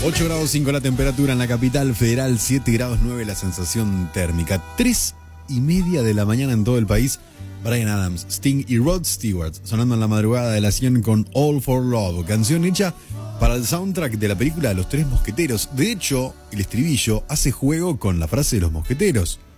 8 grados 5 la temperatura en la capital federal, 7 grados 9 la sensación térmica, 3:30 de la mañana en todo el país. Bryan Adams, Sting y Rod Stewart sonando en la madrugada de la 100 con All for Love, canción hecha para el soundtrack de la película Los Tres Mosqueteros. De hecho, el estribillo hace juego con la frase de los mosqueteros.